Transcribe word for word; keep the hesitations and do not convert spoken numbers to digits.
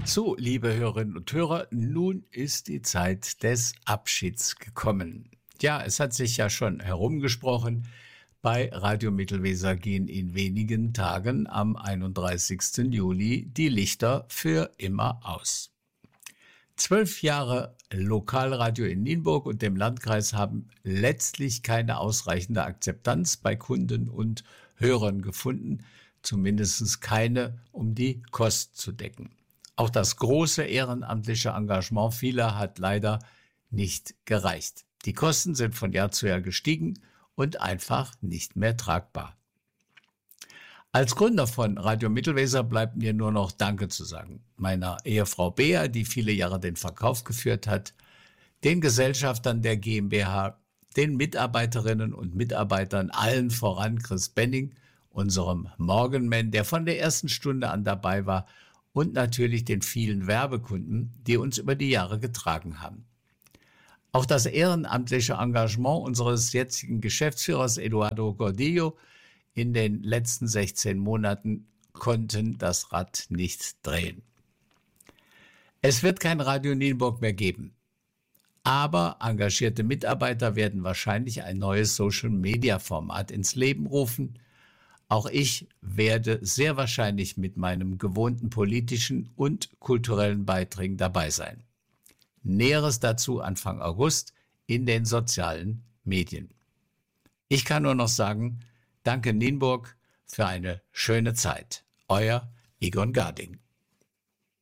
So, liebe Hörerinnen und Hörer, nun ist die Zeit des Abschieds gekommen. Ja, es hat sich ja schon herumgesprochen. Bei Radio Mittelweser gehen in wenigen Tagen am einunddreißigsten Juli die Lichter für immer aus. Zwölf Jahre Lokalradio in Nienburg und dem Landkreis haben letztlich keine ausreichende Akzeptanz bei Kunden und Hörern gefunden, zumindest keine, um die Kosten zu decken. Auch das große ehrenamtliche Engagement vieler hat leider nicht gereicht. Die Kosten sind von Jahr zu Jahr gestiegen und einfach nicht mehr tragbar. Als Gründer von Radio Mittelweser bleibt mir nur noch Danke zu sagen. Meiner Ehefrau Bea, die viele Jahre den Verkauf geführt hat, den Gesellschaftern der GmbH, den Mitarbeiterinnen und Mitarbeitern, allen voran Chris Benning, unserem Morgenman, der von der ersten Stunde an dabei war, und natürlich den vielen Werbekunden, die uns über die Jahre getragen haben. Auch das ehrenamtliche Engagement unseres jetzigen Geschäftsführers Eduardo Gordillo in den letzten sechzehn Monaten konnten das Rad nicht drehen. Es wird kein Radio Nienburg mehr geben, aber engagierte Mitarbeiter werden wahrscheinlich ein neues Social-Media-Format ins Leben rufen. Auch ich werde sehr wahrscheinlich mit meinem gewohnten politischen und kulturellen Beiträgen dabei sein. Näheres dazu Anfang August in den sozialen Medien. Ich kann nur noch sagen, danke Nienburg für eine schöne Zeit. Euer Egon Garding.